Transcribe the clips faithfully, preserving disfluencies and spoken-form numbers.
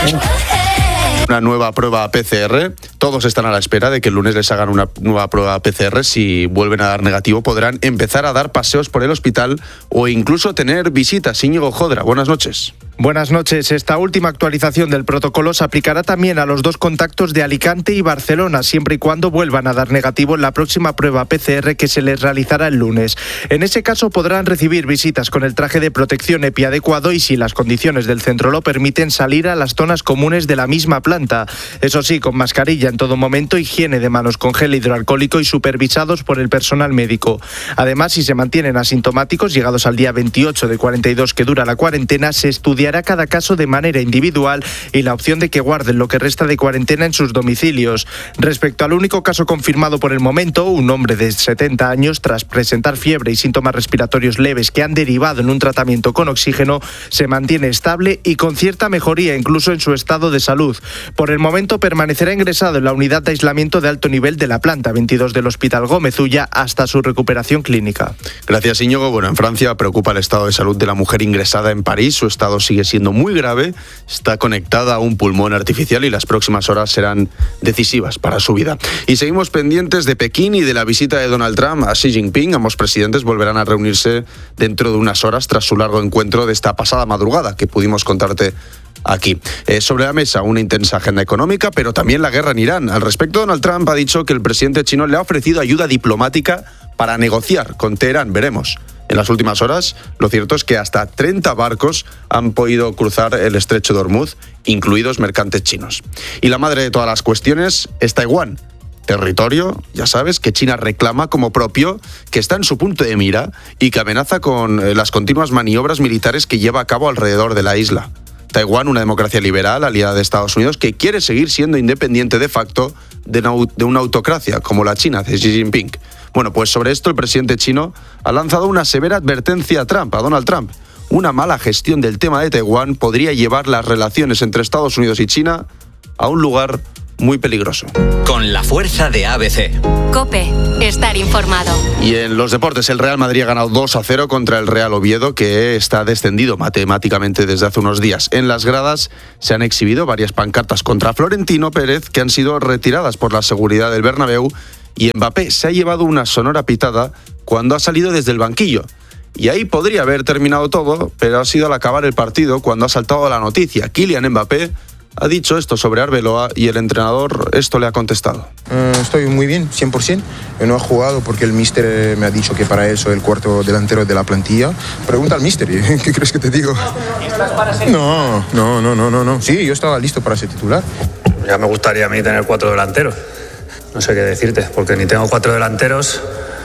Una nueva prueba P C R. Todos están a la espera de que el lunes les hagan una nueva prueba P C R. Si vuelven a dar negativo, podrán empezar a dar paseos por el hospital o incluso tener visitas. Íñigo Jodra, buenas noches. Buenas noches. Esta última actualización del protocolo se aplicará también a los dos contactos de Alicante y Barcelona, siempre y cuando vuelvan a dar negativo en la próxima prueba P C R que se les realizará el lunes. En ese caso podrán recibir visitas con el traje de protección EPI adecuado y, si las condiciones del centro lo permiten, salir a las zonas comunes de la misma planta. Eso sí, con mascarilla en todo momento, higiene de manos con gel hidroalcohólico y supervisados por el personal médico. Además, si se mantienen asintomáticos, llegados al día veintiocho de cuarenta y dos que dura la cuarentena, se estudiará cada caso de manera individual y la opción de que guarden lo que resta de cuarentena en sus domicilios. Respecto al único caso confirmado por el momento, un hombre de setenta años, tras presentar fiebre y síntomas respiratorios leves que han derivado en un tratamiento con oxígeno, se mantiene estable y con cierta mejoría incluso en su estado de salud. Por el momento permanecerá ingresado en la unidad de aislamiento de alto nivel de la planta veintidós del Hospital Gómez Ulla hasta su recuperación clínica. Gracias, Íñigo. Bueno, en Francia preocupa el estado de salud de la mujer ingresada en París. Su estado sigue siendo muy grave, está conectada a un pulmón artificial y las próximas horas serán decisivas para su vida. Y seguimos pendientes de Pekín y de la visita de Donald Trump a Xi Jinping. Ambos presidentes volverán a reunirse dentro de unas horas tras su largo encuentro de esta pasada madrugada que pudimos contarte aquí. Eh, sobre la mesa, una intensa agenda económica, pero también la guerra en Irán. Al respecto, Donald Trump ha dicho que el presidente chino le ha ofrecido ayuda diplomática para negociar con Teherán. Veremos. En las últimas horas, lo cierto es que hasta treinta barcos han podido cruzar el estrecho de Hormuz, incluidos mercantes chinos. Y la madre de todas las cuestiones es Taiwán. Territorio, ya sabes, que China reclama como propio, que está en su punto de mira y que amenaza con las continuas maniobras militares que lleva a cabo alrededor de la isla. Taiwán, una democracia liberal, aliada de Estados Unidos, que quiere seguir siendo independiente de facto de una, de una autocracia como la China de Xi Jinping. Bueno, pues sobre esto el presidente chino ha lanzado una severa advertencia a Trump, a Donald Trump. Una mala gestión del tema de Taiwán podría llevar las relaciones entre Estados Unidos y China a un lugar muy peligroso. Con la fuerza de A B C. COPE, estar informado. Y en los deportes, el Real Madrid ha ganado dos a cero contra el Real Oviedo, que está descendido matemáticamente desde hace unos días. En las gradas se han exhibido varias pancartas contra Florentino Pérez, que han sido retiradas por la seguridad del Bernabéu, y Mbappé se ha llevado una sonora pitada cuando ha salido desde el banquillo. Y ahí podría haber terminado todo, pero ha sido al acabar el partido cuando ha saltado la noticia. Kylian Mbappé ha dicho esto sobre Arbeloa y el entrenador esto le ha contestado. Uh, estoy muy bien, cien por ciento. Yo no he jugado porque el míster me ha dicho que para él soy el cuarto delantero de la plantilla. Pregunta al míster, ¿qué crees que te digo? ¿Estás para ser No, no, no, no, no, no. Sí, yo estaba listo para ser titular. Ya me gustaría a mí tener cuatro delanteros. No sé qué decirte, porque ni tengo cuatro delanteros,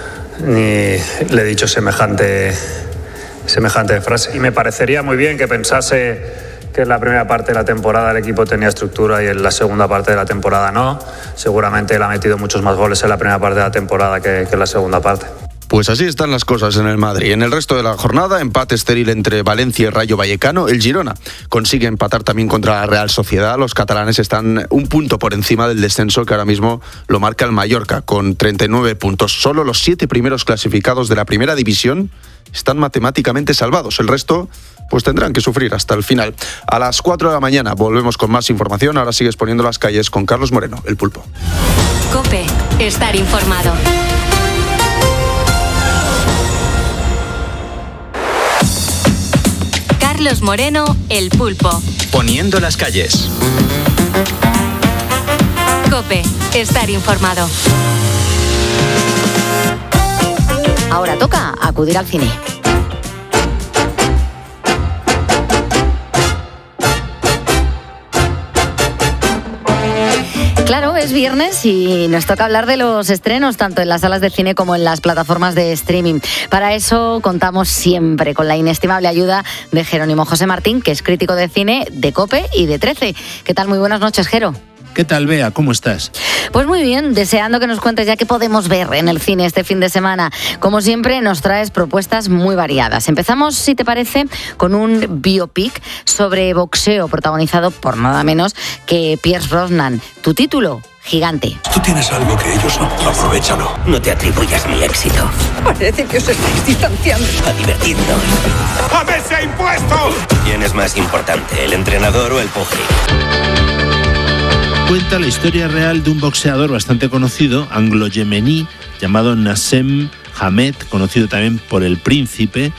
ni le he dicho semejante, semejante frase. Y me parecería muy bien que pensase que en la primera parte de la temporada el equipo tenía estructura y en la segunda parte de la temporada no. Seguramente él ha metido muchos más goles en la primera parte de la temporada que, que en la segunda parte. Pues así están las cosas en el Madrid. En el resto de la jornada, empate estéril entre Valencia y Rayo Vallecano. El Girona consigue empatar también contra la Real Sociedad. Los catalanes están un punto por encima del descenso, que ahora mismo lo marca el Mallorca con treinta y nueve puntos. Solo los siete primeros clasificados de la primera división están matemáticamente salvados. El resto pues tendrán que sufrir hasta el final. A las cuatro de la mañana volvemos con más información. Ahora sigues poniendo las calles con Carlos Moreno, el Pulpo. COPE, estar informado. Carlos Moreno, el Pulpo. Poniendo las calles. COPE, estar informado. Ahora toca acudir al cine. Claro, es viernes y nos toca hablar de los estrenos, tanto en las salas de cine como en las plataformas de streaming. Para eso contamos siempre con la inestimable ayuda de Jerónimo José Martín, que es crítico de cine de COPE y de trece. ¿Qué tal? Muy buenas noches, Jero. ¿Qué tal, Bea? ¿Cómo estás? Pues muy bien, deseando que nos cuentes ya qué podemos ver en el cine este fin de semana. Como siempre, nos traes propuestas muy variadas. Empezamos, si te parece, con un biopic sobre boxeo protagonizado por nada menos que Pierce Brosnan. Tu título, Gigante. Tú tienes algo que ellos no. Aprovechalo. No te atribuyas mi éxito. Parece que os estáis distanciando. A divertirnos. ¡A ese impuesto! ¿Quién es más importante, el entrenador o el pugil? cuenta la historia real de un boxeador bastante conocido, anglo-yemení, llamado Naseem Hamed, conocido también por El Príncipe,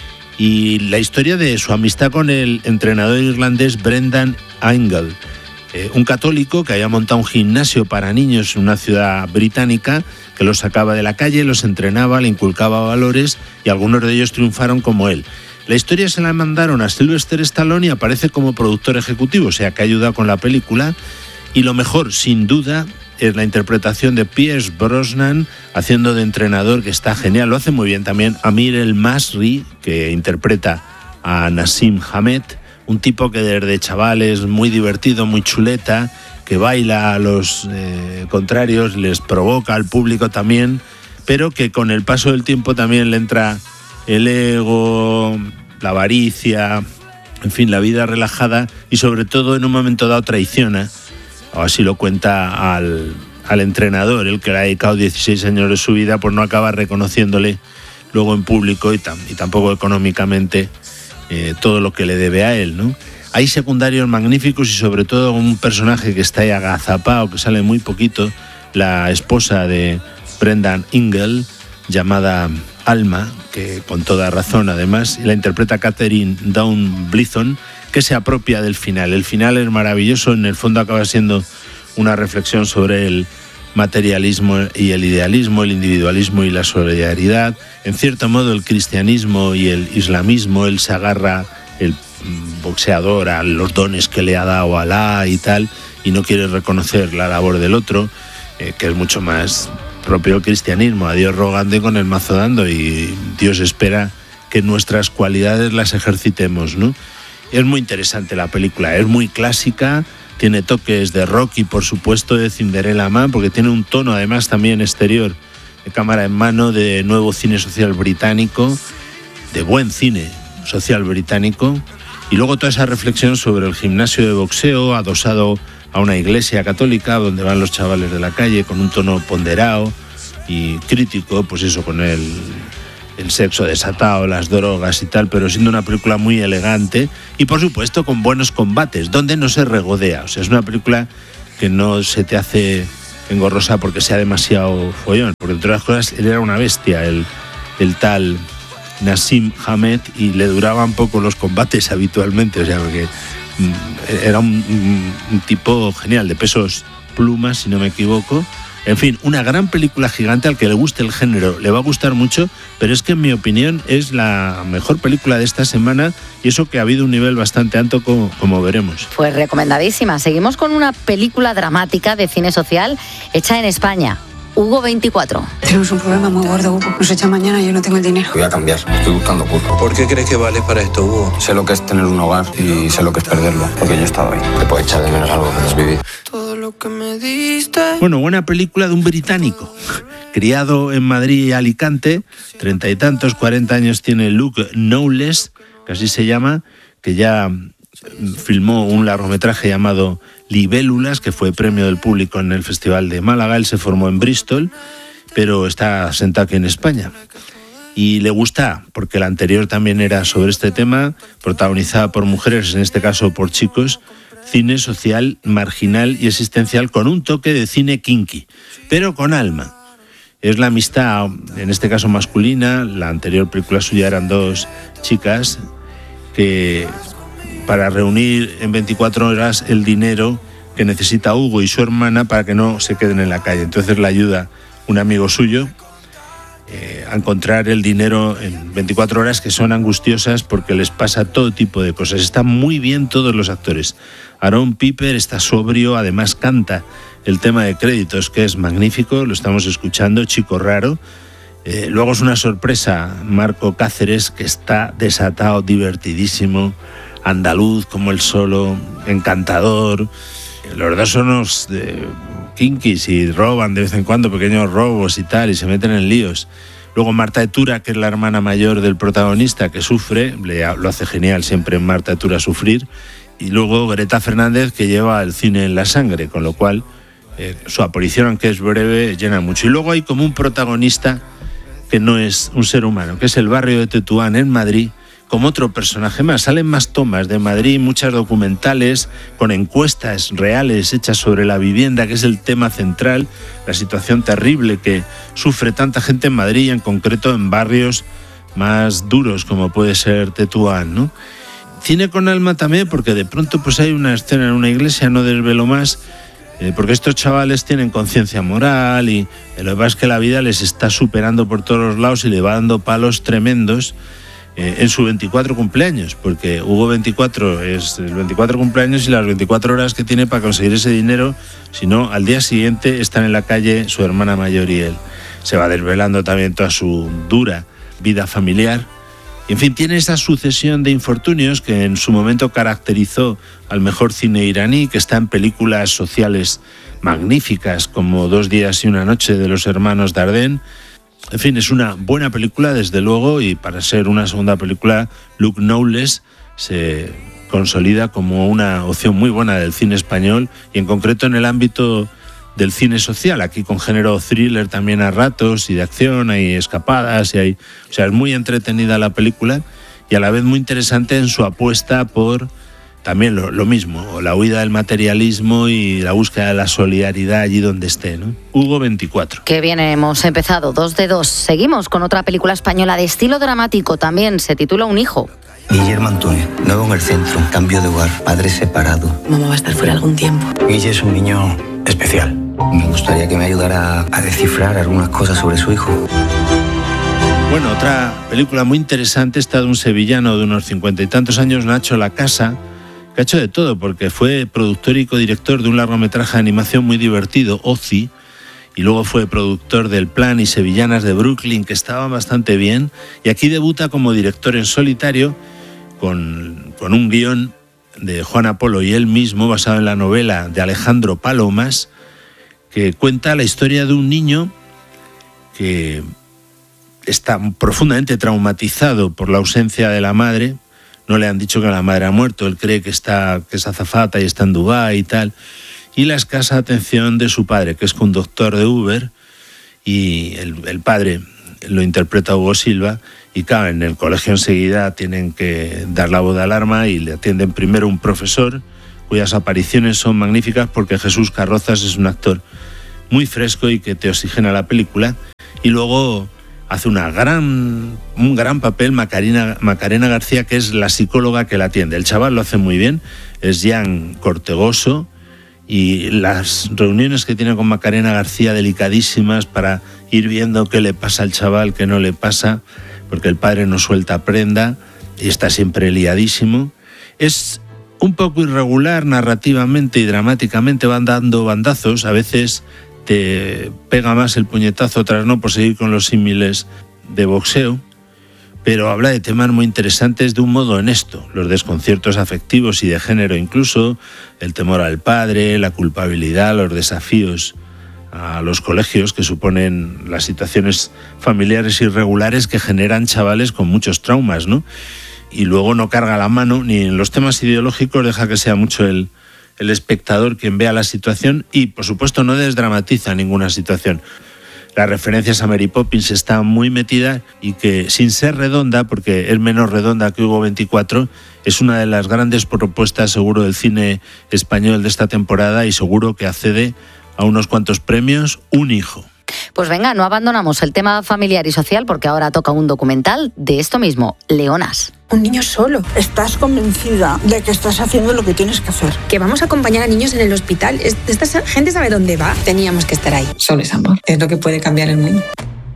y la historia de su amistad con el entrenador irlandés Brendan Ingle, eh, un católico que había montado un gimnasio para niños en una ciudad británica, que los sacaba de la calle, los entrenaba, le inculcaba valores y algunos de ellos triunfaron como él. La historia se la mandaron a Sylvester Stallone y aparece como productor ejecutivo, o sea que ha ayudado con la película. Y lo mejor, sin duda, es la interpretación de Pierce Brosnan haciendo de entrenador, que está genial. Lo hace muy bien también Amir El Masri, que interpreta a Naseem Hamed, un tipo que desde chaval es muy divertido, muy chuleta, que baila a los eh, contrarios, les provoca al público también, pero que con el paso del tiempo también le entra el ego, la avaricia, en fin, la vida relajada, y sobre todo en un momento dado traiciona, o así lo cuenta al, al entrenador, el que le ha dedicado dieciséis años de su vida, por no acabar reconociéndole luego en público y, tam, y tampoco económicamente eh, todo lo que le debe a él, ¿no? Hay secundarios magníficos y sobre todo un personaje que está ahí agazapado, que sale muy poquito, la esposa de Brendan Ingle, llamada Alma, que con toda razón además, y la interpreta Catherine Dawn Blithon, que se apropia del final. El final es maravilloso, en el fondo acaba siendo una reflexión sobre el materialismo y el idealismo, el individualismo y la solidaridad. En cierto modo el cristianismo y el islamismo, él se agarra, el boxeador, a los dones que le ha dado Alá y tal, y no quiere reconocer la labor del otro, eh, que es mucho más propio del cristianismo, a Dios rogando y con el mazo dando, y Dios espera que nuestras cualidades las ejercitemos, ¿no? Es muy interesante la película, es muy clásica, tiene toques de Rocky, por supuesto, de Cinderella Man, porque tiene un tono además también exterior, de cámara en mano, de nuevo cine social británico, de buen cine social británico, y luego toda esa reflexión sobre el gimnasio de boxeo adosado a una iglesia católica donde van los chavales de la calle, con un tono ponderado y crítico, pues eso, con el, el sexo desatado, las drogas y tal, pero siendo una película muy elegante y por supuesto con buenos combates, donde no se regodea. O sea, es una película que no se te hace engorrosa porque sea demasiado follón, porque entre otras cosas él era una bestia, el, el tal Naseem Hamed, y le duraban poco los combates habitualmente, o sea, porque era un, un, un tipo genial, de pesos plumas, si no me equivoco. En fin, una gran película gigante. Al que le guste el género le va a gustar mucho, pero es que en mi opinión es la mejor película de esta semana, y eso que ha habido un nivel bastante alto, como, como veremos. Pues recomendadísima. Seguimos con una película dramática de cine social hecha en España. Hugo veinticuatro. Tenemos un problema muy gordo, Hugo. Nos echa mañana y yo no tengo el dinero. Voy a cambiar, estoy buscando curro. ¿Por qué crees que vale para esto, Hugo? Sé lo que es tener un hogar y sé lo que es perderlo, porque yo he estado ahí. Te puedo echar de menos algo que has vivido. Todo lo que me diste. Bueno, buena película de un británico, criado en Madrid y Alicante, treinta y tantos, cuarenta años tiene Luke Knowles, que así se llama, que ya filmó un largometraje llamado Libélulas, que fue premio del público en el Festival de Málaga. Él se formó en Bristol, pero está sentado aquí en España. Y le gusta, porque la anterior también era sobre este tema, protagonizada por mujeres, en este caso por chicos, cine social, marginal y existencial, con un toque de cine kinky, pero con alma. Es la amistad, en este caso masculina. La anterior película suya eran dos chicas que, para reunir en veinticuatro horas el dinero que necesita Hugo y su hermana para que no se queden en la calle. Entonces le ayuda un amigo suyo eh, a encontrar el dinero en veinticuatro horas, que son angustiosas porque les pasa todo tipo de cosas. Están muy bien todos los actores. Aaron Piper está sobrio, además canta el tema de créditos, que es magnífico, lo estamos escuchando, Chico Raro. Eh, luego es una sorpresa Marco Cáceres, que está desatado, divertidísimo, andaluz como el solo, encantador. Los dos son unos eh, kinkis y roban de vez en cuando pequeños robos y tal, y se meten en líos. Luego Marta Etura, que es la hermana mayor del protagonista, que sufre, le, lo hace genial siempre en Marta Etura sufrir. Y luego Greta Fernández, que lleva el cine en la sangre, con lo cual eh, su aparición, aunque es breve, llena mucho. Y luego hay como un protagonista que no es un ser humano, que es el barrio de Tetuán en Madrid, como otro personaje más. Salen más tomas de Madrid, muchas documentales con encuestas reales hechas sobre la vivienda, que es el tema central, la situación terrible que sufre tanta gente en Madrid y en concreto en barrios más duros como puede ser Tetuán, ¿no? Cine con alma también, porque de pronto pues hay una escena en una iglesia, no desvelo más, eh, porque estos chavales tienen conciencia moral y eh, lo que pasa es que la vida les está superando por todos los lados y le va dando palos tremendos eh, en su veinticuatro cumpleaños, porque Hugo veinticuatro es el veinticuatro cumpleaños y las veinticuatro horas que tiene para conseguir ese dinero, si no, al día siguiente están en la calle su hermana mayor y él. Se va desvelando también toda su dura vida familiar. En fin, tiene esa sucesión de infortunios que en su momento caracterizó al mejor cine iraní, que está en películas sociales magníficas como Dos días y una noche de los hermanos Dardenne. En fin, es una buena película, desde luego, y para ser una segunda película, Luke Knowles se consolida como una opción muy buena del cine español y en concreto en el ámbito del cine social, aquí con género thriller también a ratos y de acción, hay escapadas y hay, o sea, es muy entretenida la película y a la vez muy interesante en su apuesta por también lo, lo mismo, la huida del materialismo y la búsqueda de la solidaridad allí donde esté, ¿no? Hugo veinticuatro. Qué bien, hemos empezado dos de dos. Seguimos con otra película española de estilo dramático, también se titula Un hijo. Guillermo Antúnez, nuevo en el centro, cambio de hogar, padre separado. Mamá va a estar fuera algún tiempo. Guille es un niño especial. Me gustaría que me ayudara a descifrar algunas cosas sobre su hijo. Bueno, otra película muy interesante está de un sevillano de unos cincuenta y tantos años, Nacho Lacasa, que ha hecho de todo, porque fue productor y codirector de un largometraje de animación muy divertido, Ozi, y luego fue productor del Plan y Sevillanas de Brooklyn, que estaban bastante bien, y aquí debuta como director en solitario con, con un guión de Juan Apolo y él mismo, basado en la novela de Alejandro Palomas, que cuenta la historia de un niño que está profundamente traumatizado por la ausencia de la madre. No le han dicho que la madre ha muerto, él cree que, está, que es azafata y está en Dubái y tal, y la escasa atención de su padre, que es conductor de Uber, y el, el padre lo interpreta Hugo Silva, y claro, en el colegio enseguida tienen que dar la voz de alarma y le atienden primero un profesor, cuyas apariciones son magníficas porque Jesús Carrozas es un actor muy fresco y que te oxigena la película, y luego hace una gran, un gran papel Macarena, Macarena García, que es la psicóloga que la atiende. El chaval lo hace muy bien, es Jan Cortegoso, y las reuniones que tiene con Macarena García delicadísimas para ir viendo qué le pasa al chaval, qué no le pasa, porque el padre no suelta prenda y está siempre liadísimo. Es un poco irregular narrativamente y dramáticamente, van dando bandazos, a veces te pega más el puñetazo, otras no, por seguir con los símiles de boxeo, pero habla de temas muy interesantes de un modo honesto, los desconciertos afectivos y de género incluso, el temor al padre, la culpabilidad, los desafíos a los colegios que suponen las situaciones familiares irregulares que generan chavales con muchos traumas, ¿no? Y luego no carga la mano, ni en los temas ideológicos deja que sea mucho el, el espectador quien vea la situación y, por supuesto, no desdramatiza ninguna situación. Las referencias a Mary Poppins están muy metidas y que, sin ser redonda, porque es menos redonda que Hugo veinticuatro, es una de las grandes propuestas, seguro, del cine español de esta temporada y seguro que accede a unos cuantos premios. Un hijo. Pues venga, no abandonamos el tema familiar y social porque ahora toca un documental de esto mismo, Leonas. Un niño solo. ¿Estás convencida de que estás haciendo lo que tienes que hacer? Que vamos a acompañar a niños en el hospital. Esta gente sabe dónde va. Teníamos que estar ahí. Solo es amor. Es lo que puede cambiar el mundo.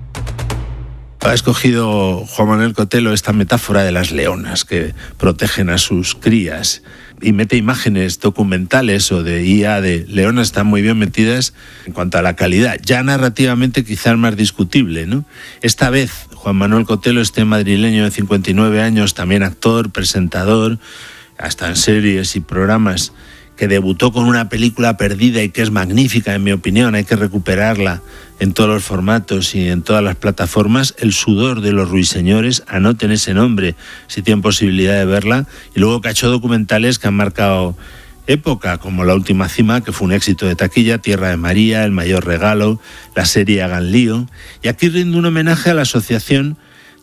Ha escogido Juan Manuel Cotelo esta metáfora de las leonas que protegen a sus crías y mete imágenes documentales o de I A de leonas, están muy bien metidas en cuanto a la calidad. Ya narrativamente quizás más discutible, ¿no? Esta vez Juan Manuel Cotelo, este madrileño de cincuenta y nueve años, también actor, presentador, hasta en series y programas, que debutó con una película perdida y que es magnífica, en mi opinión, hay que recuperarla en todos los formatos y en todas las plataformas, El sudor de los ruiseñores, anoten ese nombre si tienen posibilidad de verla, y luego que ha hecho documentales que han marcado época, como La última cima, que fue un éxito de taquilla, Tierra de María, El mayor regalo, la serie Hagan lío, y aquí rinde un homenaje a la asociación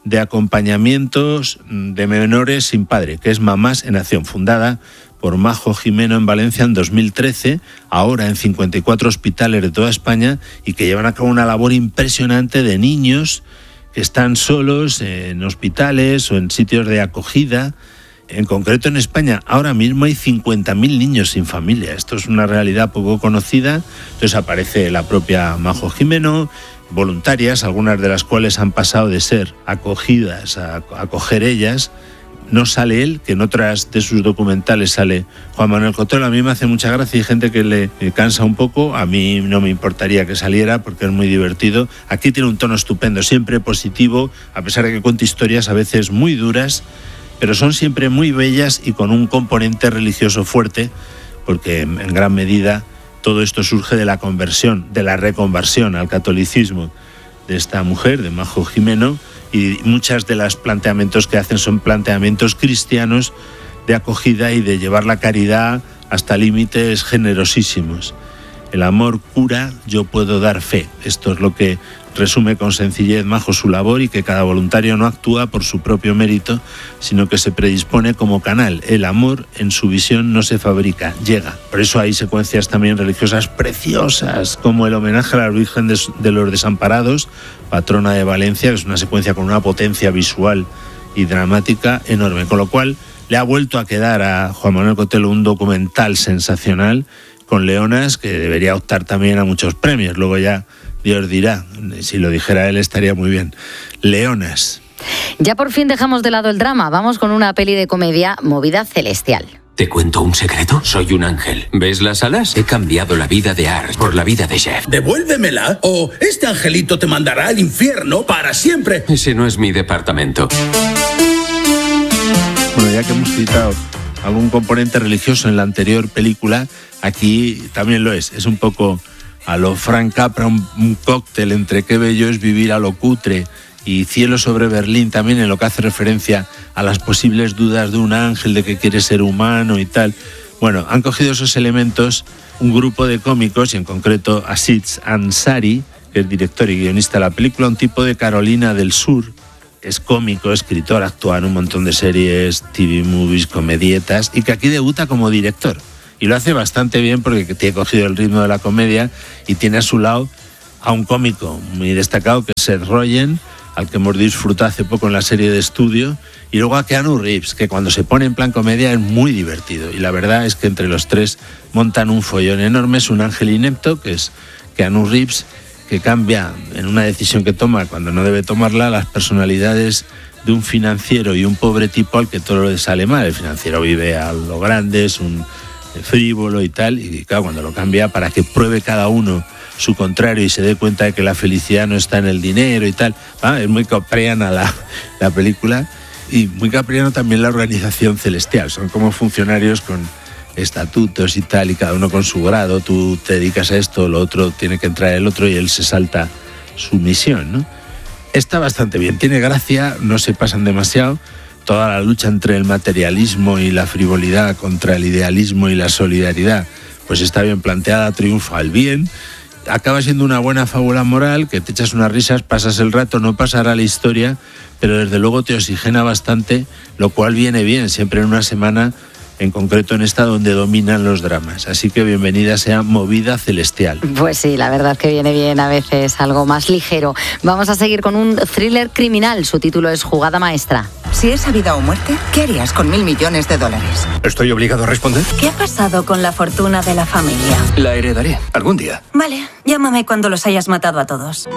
de acompañamientos de menores sin padre, que es Mamás en Acción, fundada por Majo Jimeno en Valencia en dos mil trece, ahora en cincuenta y cuatro hospitales de toda España, y que llevan a cabo una labor impresionante de niños que están solos en hospitales o en sitios de acogida. En concreto en España ahora mismo hay cincuenta mil niños sin familia. Esto es una realidad poco conocida. Entonces aparece la propia Majo Jimeno, voluntarias, algunas de las cuales han pasado de ser acogidas a acoger ellas. No sale él, que en otras de sus documentales sale Juan Manuel Cotelo. A mí me hace mucha gracia, hay gente que le cansa un poco, a mí no me importaría que saliera porque es muy divertido. Aquí tiene un tono estupendo, siempre positivo, a pesar de que cuenta historias a veces muy duras, pero son siempre muy bellas y con un componente religioso fuerte, porque en gran medida todo esto surge de la conversión, de la reconversión al catolicismo de esta mujer, de Majo Jimeno, y muchas de los planteamientos que hacen son planteamientos cristianos de acogida y de llevar la caridad hasta límites generosísimos. El amor cura, yo puedo dar fe. Esto es lo que resume con sencillez Majo su labor, y que cada voluntario no actúa por su propio mérito, sino que se predispone como canal. El amor en su visión no se fabrica, llega. Por eso hay secuencias también religiosas preciosas, como el homenaje a la Virgen de, de los Desamparados, patrona de Valencia, que es una secuencia con una potencia visual y dramática enorme, con lo cual le ha vuelto a quedar a Juan Manuel Cotelo un documental sensacional con leonas que debería optar también a muchos premios. Luego ya Dios dirá, si lo dijera él estaría muy bien. Leonas. Ya por fin dejamos de lado el drama, vamos con una peli de comedia movida celestial. ¿Te cuento un secreto? Soy un ángel. ¿Ves las alas? He cambiado la vida de Art por la vida de Jeff. Devuélvemela o este angelito te mandará al infierno para siempre. Ese no es mi departamento. Bueno, ya que hemos citado algún componente religioso en la anterior película, aquí también lo es. Es un poco a lo Frank Capra, un, un cóctel entre Qué bello es vivir a lo cutre y Cielo sobre Berlín, también en lo que hace referencia a las posibles dudas de un ángel, de que quiere ser humano y tal. Bueno, han cogido esos elementos un grupo de cómicos, y en concreto Aziz Ansari, que es director y guionista de la película, un tipo de Carolina del Sur. Es cómico, escritor, actúa en un montón de series, T V movies, comedietas, y que aquí debuta como director. Y lo hace bastante bien porque tiene cogido el ritmo de la comedia y tiene a su lado a un cómico muy destacado que es Seth Rogen, al que hemos disfrutado hace poco en la serie de Estudio, y luego a Keanu Reeves, que cuando se pone en plan comedia es muy divertido. Y la verdad es que entre los tres montan un follón enorme. Es un ángel inepto, que es Keanu Reeves, que cambia en una decisión que toma cuando no debe tomarla las personalidades de un financiero y un pobre tipo al que todo le sale mal. El financiero vive a lo grande, es un frívolo y tal, y claro, cuando lo cambia para que pruebe cada uno su contrario y se dé cuenta de que la felicidad no está en el dinero y tal. Ah, es muy capriana la, la película, y muy capriano también la organización celestial. Son como funcionarios con estatutos y tal, y cada uno con su grado. Tú te dedicas a esto, lo otro tiene que entrar el otro, y él se salta su misión, ¿no? Está bastante bien, tiene gracia, no se pasan demasiado. Toda la lucha entre el materialismo y la frivolidad contra el idealismo y la solidaridad, pues está bien planteada, triunfa el bien. Acaba siendo una buena fábula moral, que te echas unas risas, pasas el rato, no pasará la historia, pero desde luego te oxigena bastante, lo cual viene bien, siempre en una semana, en concreto en esta donde dominan los dramas. Así que bienvenida sea Movida Celestial. Pues sí, la verdad que viene bien a veces algo más ligero. Vamos a seguir con un thriller criminal, su título es Jugada Maestra. Si es a vida o muerte, ¿qué harías con mil millones de dólares? ¿Estoy obligado a responder? ¿Qué ha pasado con la fortuna de la familia? La heredaré algún día. Vale, llámame cuando los hayas matado a todos.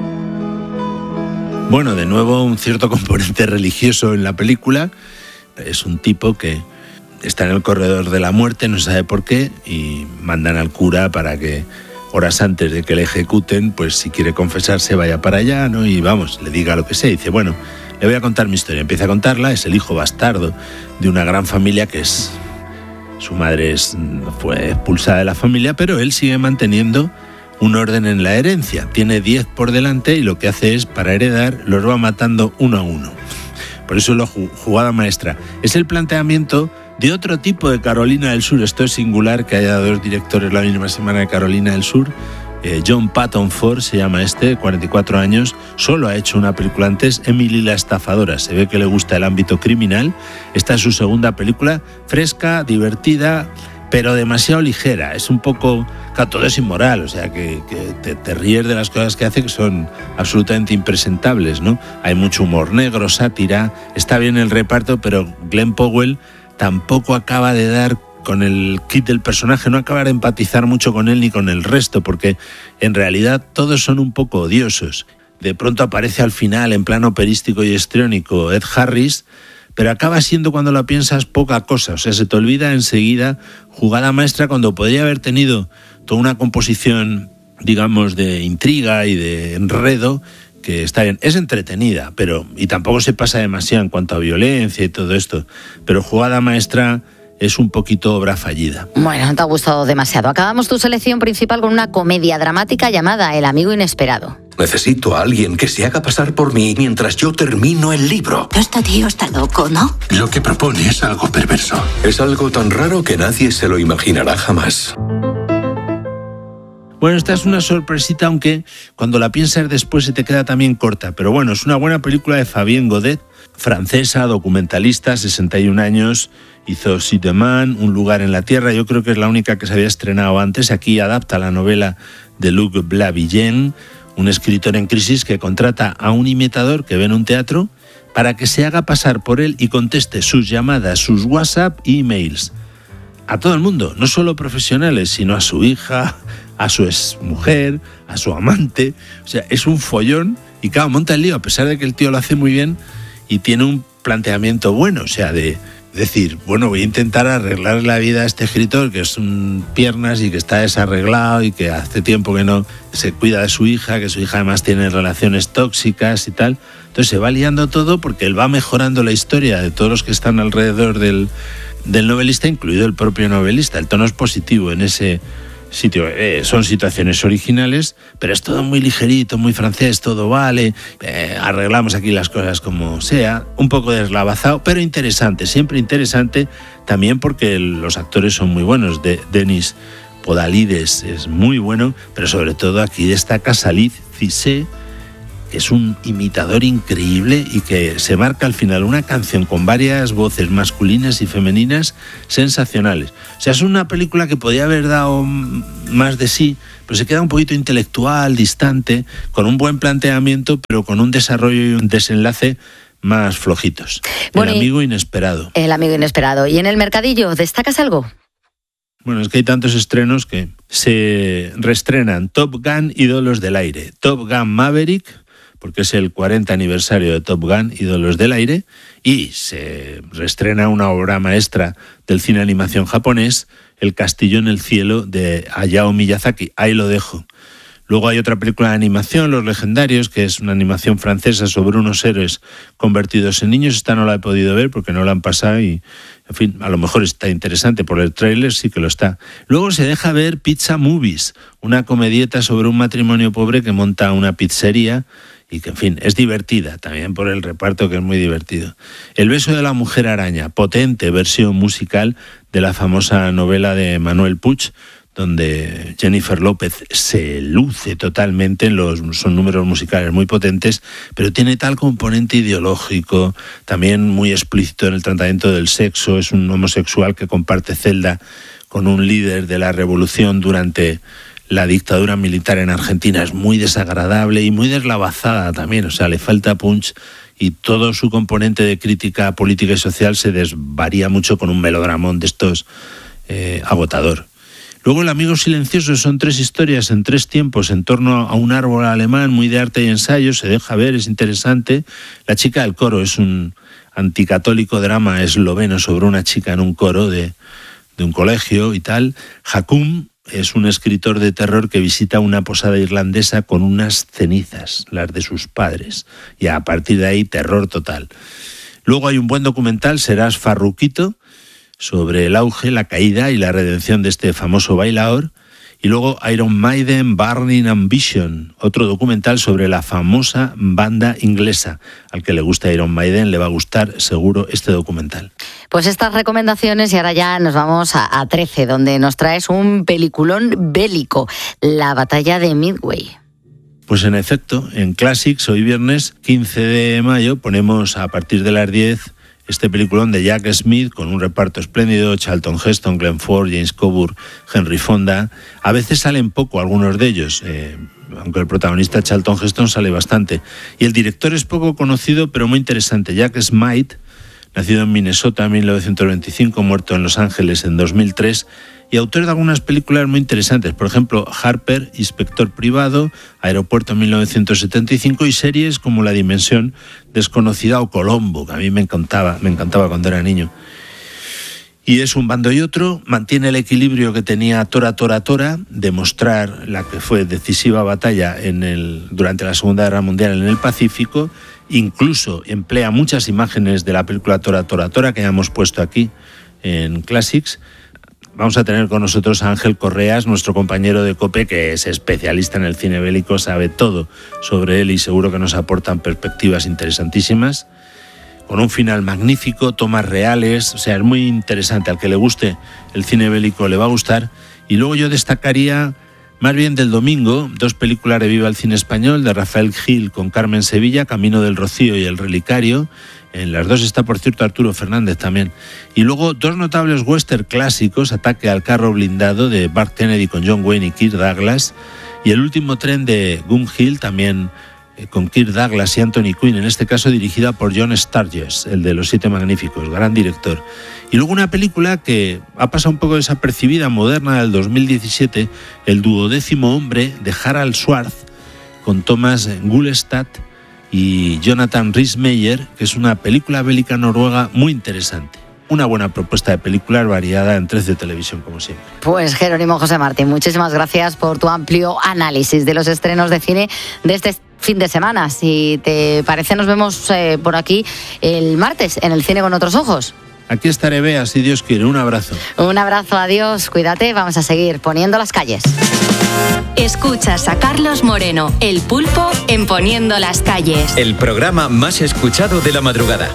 Bueno, de nuevo un cierto componente religioso en la película. Es un tipo que está en el corredor de la muerte, no sabe por qué, y mandan al cura para que horas antes de que le ejecuten, pues si quiere confesarse vaya para allá, ¿no? Y vamos, le diga lo que sea. Y dice, bueno, le voy a contar mi historia. Empieza a contarla. Es el hijo bastardo de una gran familia que es... Su madre es, fue expulsada de la familia, pero él sigue manteniendo un orden en la herencia. Tiene diez por delante y lo que hace es, para heredar, los va matando uno a uno. Por eso la jugada maestra. Es el planteamiento de otro tipo de Carolina del Sur. Esto es singular, que haya dos directores la misma semana de Carolina del Sur. Eh, John Patton Ford se llama este, cuarenta y cuatro años, solo ha hecho una película antes, Emily la estafadora. Se ve que le gusta el ámbito criminal. Esta es su segunda película, fresca, divertida, pero demasiado ligera. Es un poco... Claro, todo es inmoral, o sea, que, que te, te ríes de las cosas que hace, que son absolutamente impresentables, ¿no? Hay mucho humor negro, sátira, está bien el reparto, pero Glenn Powell tampoco acaba de dar con el kit del personaje, no acaba de empatizar mucho con él ni con el resto, porque en realidad todos son un poco odiosos. De pronto aparece al final, en plan operístico y histriónico, Ed Harris, pero acaba siendo, cuando lo piensas, poca cosa. O sea, se te olvida enseguida, jugada maestra, cuando podría haber tenido toda una composición, digamos, de intriga y de enredo, que está bien. Es entretenida, pero y tampoco se pasa demasiado en cuanto a violencia y todo esto. Pero jugada maestra es un poquito obra fallida. Bueno, no te ha gustado demasiado. Acabamos tu selección principal con una comedia dramática llamada El amigo inesperado. Necesito a alguien que se haga pasar por mí mientras yo termino el libro. Este tío está loco, ¿no? Lo que propone es algo perverso. Es algo tan raro que nadie se lo imaginará jamás. Bueno, esta es una sorpresita, aunque cuando la piensas después se te queda también corta. Pero bueno, es una buena película de Fabienne Godet, francesa, documentalista, sesenta y un años, hizo Ciderman, Un lugar en la tierra. Yo creo que es la única que se había estrenado antes. Aquí adapta la novela de Luc Blavillen, un escritor en crisis que contrata a un imitador que ve en un teatro para que se haga pasar por él y conteste sus llamadas, sus WhatsApp y emails. A todo el mundo, no solo profesionales, sino a su hija, a su exmujer, a su amante. O sea, es un follón y claro, monta el lío, a pesar de que el tío lo hace muy bien y tiene un planteamiento bueno, o sea, de decir, bueno, voy a intentar arreglar la vida a este escritor que es un piernas y que está desarreglado y que hace tiempo que no se cuida de su hija, que su hija además tiene relaciones tóxicas y tal. Entonces se va liando todo porque él va mejorando la historia de todos los que están alrededor del, del novelista, incluido el propio novelista. El tono es positivo en ese sitio. Eh, son situaciones originales, pero es todo muy ligerito, muy francés, todo vale, eh, arreglamos aquí las cosas como sea, un poco deslavazado, pero interesante, siempre interesante, también porque los actores son muy buenos. De, Denis Podalides es muy bueno, pero sobre todo aquí destaca Salih Cissé, que es un imitador increíble y que se marca al final una canción con varias voces masculinas y femeninas sensacionales. O sea, es una película que podía haber dado más de sí, pero se queda un poquito intelectual, distante, con un buen planteamiento, pero con un desarrollo y un desenlace más flojitos. Bueno, el amigo inesperado. El amigo inesperado. ¿Y en el mercadillo destacas algo? Bueno, es que hay tantos estrenos que se reestrenan Top Gun, Ídolos del Aire, Top Gun Maverick, porque es el cuarenta aniversario de Top Gun, Ídolos del Aire, y se reestrena una obra maestra del cine animación japonés, El castillo en el cielo, de Hayao Miyazaki. Ahí lo dejo. Luego hay otra película de animación, Los legendarios, que es una animación francesa sobre unos héroes convertidos en niños. Esta no la he podido ver porque no la han pasado y, en fin, a lo mejor está interesante por el tráiler, sí que lo está. Luego se deja ver Pizza Movies, una comedieta sobre un matrimonio pobre que monta una pizzería y que, en fin, es divertida, también por el reparto, que es muy divertido. El beso de la mujer araña, potente versión musical de la famosa novela de Manuel Puig, donde Jennifer López se luce totalmente, en los, son números musicales muy potentes, pero tiene tal componente ideológico, también muy explícito en el tratamiento del sexo. Es un homosexual que comparte celda con un líder de la revolución durante la dictadura militar en Argentina. Es muy desagradable y muy deslavazada también, o sea, le falta punch y todo su componente de crítica política y social se desvaría mucho con un melodramón de estos eh, agotador. Luego El amigo silencioso, son tres historias en tres tiempos en torno a un árbol alemán, muy de arte y ensayo, se deja ver, es interesante. La chica del coro es un anticatólico drama esloveno sobre una chica en un coro de, de un colegio y tal. Hakum es un escritor de terror que visita una posada irlandesa con unas cenizas, las de sus padres, y a partir de ahí terror total. Luego hay un buen documental, Serás Farruquito, sobre el auge, la caída y la redención de este famoso bailaor. Y luego Iron Maiden, Burning Ambition, otro documental sobre la famosa banda inglesa. Al que le gusta Iron Maiden le va a gustar seguro este documental. Pues estas recomendaciones, y ahora ya nos vamos a, a trece, donde nos traes un peliculón bélico, La batalla de Midway. Pues en efecto, en Classics, hoy viernes quince de mayo, ponemos a partir de las diez este peliculón de Jack Smith con un reparto espléndido: Charlton Heston, Glenn Ford, James Coburn, Henry Fonda. A veces salen poco algunos de ellos, eh, aunque el protagonista Charlton Heston sale bastante. Y el director es poco conocido, pero muy interesante. Jack Smith, nacido en Minnesota en mil novecientos veinticinco, muerto en Los Ángeles en dos mil tres, y autor de algunas películas muy interesantes, por ejemplo Harper, Inspector Privado, Aeropuerto en mil novecientos setenta y cinco, y series como La Dimensión Desconocida o Colombo, que a mí me encantaba, me encantaba cuando era niño. Y es un bando y otro, mantiene el equilibrio que tenía Tora Tora Tora, de mostrar la que fue decisiva batalla en el, durante la Segunda Guerra Mundial en el Pacífico. Incluso emplea muchas imágenes de la película Tora Tora Tora que ya hemos puesto aquí en Classics. Vamos a tener con nosotros a Ángel Correas, nuestro compañero de COPE, que es especialista en el cine bélico, sabe todo sobre él y seguro que nos aportan perspectivas interesantísimas. Con un final magnífico, tomas reales, o sea, es muy interesante. Al que le guste el cine bélico le va a gustar. Y luego yo destacaría, más bien del domingo, dos películas de Viva el Cine Español, de Rafael Gil con Carmen Sevilla, Camino del Rocío y El Relicario. En las dos está, por cierto, Arturo Fernández también. Y luego dos notables western clásicos: Ataque al carro blindado, de Bart Kennedy con John Wayne y Kirk Douglas, y El último tren, de Gun Hill, también eh, con Kirk Douglas y Anthony Quinn, en este caso dirigida por John Sturges, el de Los Siete Magníficos, gran director. Y luego una película que ha pasado un poco desapercibida, moderna, del dos mil diecisiete, El duodécimo hombre, de Harald Schwarz, con Thomas Gullestad y Jonathan Rhys-Meyer, que es una película bélica noruega muy interesante. Una buena propuesta de película variada en tres de televisión, como siempre. Pues Jerónimo José Martín, muchísimas gracias por tu amplio análisis de los estrenos de cine de este fin de semana. Si te parece, nos vemos eh, por aquí el martes en El Cine con Otros Ojos. Aquí estaré, Bea, si Dios quiere. Un abrazo. Un abrazo, adiós, cuídate, vamos a seguir poniendo las calles. Escuchas a Carlos Moreno, El Pulpo, en Poniendo las Calles. El programa más escuchado de la madrugada.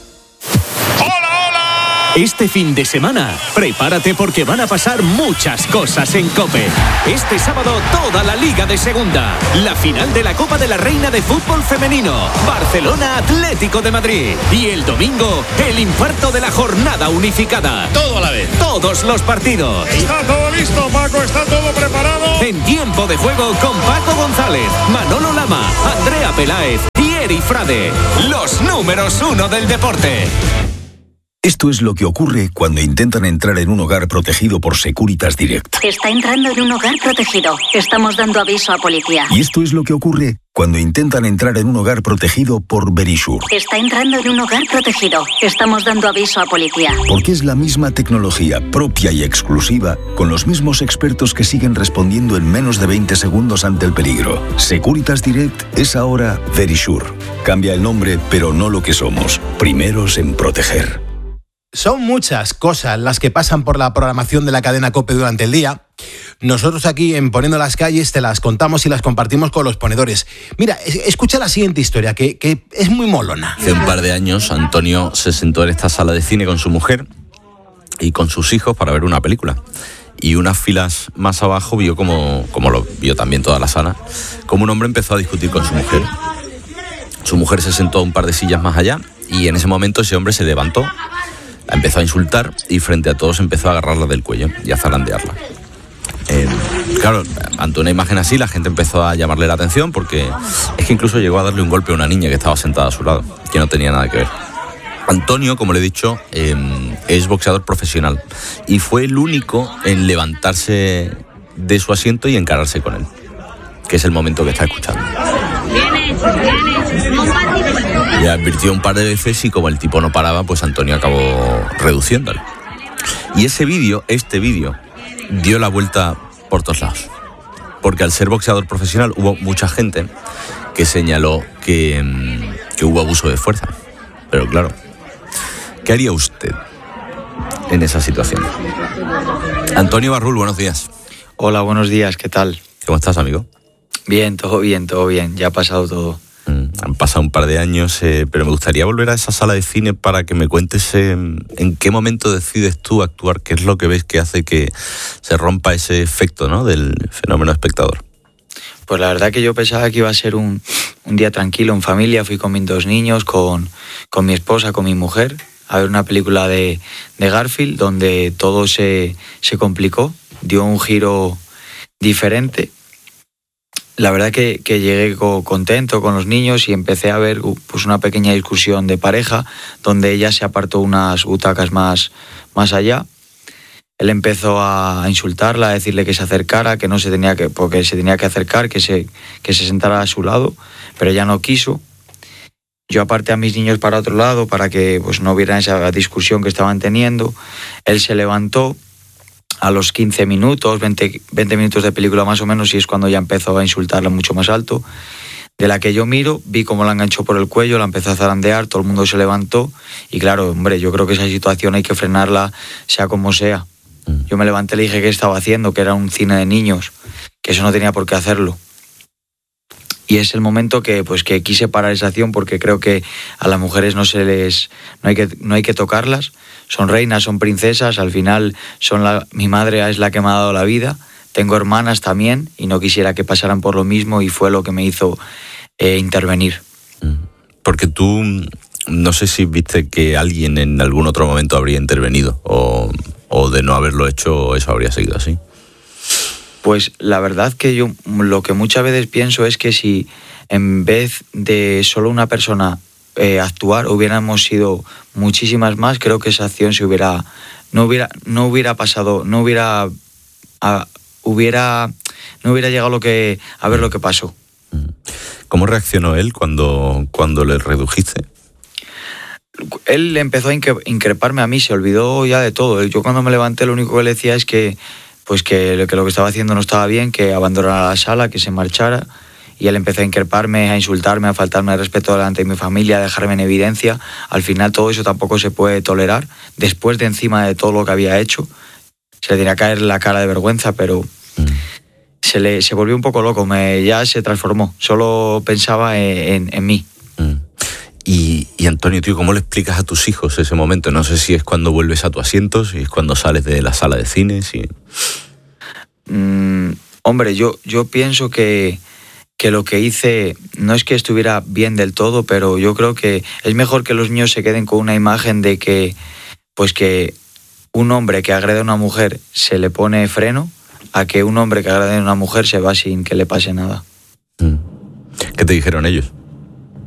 Este fin de semana, prepárate porque van a pasar muchas cosas en COPE. Este sábado, toda la Liga de Segunda. La final de la Copa de la Reina de Fútbol Femenino. Barcelona Atlético de Madrid. Y el domingo, el infarto de la jornada unificada. Todo a la vez. Todos los partidos. Está todo listo, Paco. Está todo preparado. En tiempo de juego con Paco González, Manolo Lama, Andrea Peláez y Eri Frade. Los números uno del deporte. Esto es lo que ocurre cuando intentan entrar en un hogar protegido por Securitas Direct. Está entrando en un hogar protegido. Estamos dando aviso a policía. Y esto es lo que ocurre cuando intentan entrar en un hogar protegido por Verisure. Está entrando en un hogar protegido. Estamos dando aviso a policía. Porque es la misma tecnología propia y exclusiva, con los mismos expertos que siguen respondiendo en menos de veinte segundos ante el peligro. Securitas Direct es ahora Verisure. Cambia el nombre, pero no lo que somos. Primeros en proteger. Son muchas cosas las que pasan por la programación de la cadena COPE durante el día. Nosotros aquí en Poniendo las Calles te las contamos y las compartimos con los ponedores. Mira, escucha la siguiente historia, que, que es muy molona. Hace un par de años, Antonio se sentó en esta sala de cine con su mujer y con sus hijos para ver una película. Y unas filas más abajo vio, como, como lo vio también toda la sala, como un hombre empezó a discutir con su mujer. Su mujer se sentó un par de sillas más allá y en ese momento ese hombre se levantó, la empezó a insultar y frente a todos empezó a agarrarla del cuello y a zarandearla. Eh, claro, ante una imagen así la gente empezó a llamarle la atención porque es que incluso llegó a darle un golpe a una niña que estaba sentada a su lado, que no tenía nada que ver. Antonio, como le he dicho, eh, es boxeador profesional y fue el único en levantarse de su asiento y encararse con él, que es el momento que está escuchando. Le advirtió un par de veces y como el tipo no paraba, pues Antonio acabó reduciéndole. Y ese vídeo, este vídeo, dio la vuelta por todos lados. Porque al ser boxeador profesional hubo mucha gente que señaló que, que hubo abuso de fuerza. Pero claro, ¿qué haría usted en esa situación? Antonio Barrul, buenos días. Hola, buenos días, ¿qué tal? ¿Cómo estás, amigo? Bien, todo bien, todo bien, ya ha pasado todo. Mm, han pasado un par de años, eh, pero me gustaría volver a esa sala de cine para que me cuentes eh, en qué momento decides tú actuar, qué es lo que ves que hace que se rompa ese efecto, ¿no?, del fenómeno espectador. Pues la verdad que yo pensaba que iba a ser un, un día tranquilo en familia, fui con mis dos niños, con, con mi esposa, con mi mujer, a ver una película de, de Garfield, donde todo se, se complicó, dio un giro diferente. La verdad que, que llegué co- contento con los niños y empecé a ver pues, una pequeña discusión de pareja, donde ella se apartó unas butacas más, más allá. Él empezó a insultarla, a decirle que se acercara, que no se tenía que, porque se tenía que acercar, que se, que se sentara a su lado, pero ella no quiso. Yo aparté a mis niños para otro lado para que pues, no vieran esa discusión que estaban teniendo. Él se levantó a los quince minutos, veinte, veinte minutos de película más o menos, y es cuando ya empezó a insultarla mucho más alto. De la que yo miro, vi cómo la enganchó por el cuello, la empezó a zarandear, todo el mundo se levantó y claro, hombre, yo creo que esa situación hay que frenarla sea como sea. Yo me levanté y le dije qué estaba haciendo, que era un cine de niños, que eso no tenía por qué hacerlo. Y es el momento que, pues, que quise parar esa acción porque creo que a las mujeres no se les, no hay que, no hay que tocarlas. Son reinas, son princesas, al final son la, mi madre es la que me ha dado la vida. Tengo hermanas también y no quisiera que pasaran por lo mismo y fue lo que me hizo eh, intervenir. Porque tú, no sé si viste que alguien en algún otro momento habría intervenido o, o de no haberlo hecho eso habría seguido así. Pues la verdad que yo lo que muchas veces pienso es que si en vez de solo una persona eh, actuar hubiéramos sido muchísimas más, creo que esa acción se hubiera no hubiera no hubiera pasado, no hubiera a, hubiera no hubiera llegado lo que a ver lo que pasó. ¿Cómo reaccionó él cuando cuando le redujiste? Él empezó a increparme a mí, se olvidó ya de todo. Yo cuando me levanté lo único que le decía es que pues que lo, que lo que estaba haciendo no estaba bien, que abandonara la sala, que se marchara, y él empezó a increparme, a insultarme, a faltarme de respeto delante de mi familia, a dejarme en evidencia. Al final todo eso tampoco se puede tolerar, después de encima de todo lo que había hecho. Se le tenía que caer la cara de vergüenza, pero mm. se, le, se volvió un poco loco, me, ya se transformó, solo pensaba en, en, en mí. Mm. Y, y Antonio, tío, ¿cómo le explicas a tus hijos ese momento? No sé si es cuando vuelves a tu asiento, si es cuando sales de la sala de cine, si... Mm, hombre, yo, yo pienso que, que lo que hice no es que estuviera bien del todo, pero yo creo que es mejor que los niños se queden con una imagen de que, pues que un hombre que agrede a una mujer se le pone freno, a que un hombre que agrede a una mujer se va sin que le pase nada. ¿Qué te dijeron ellos?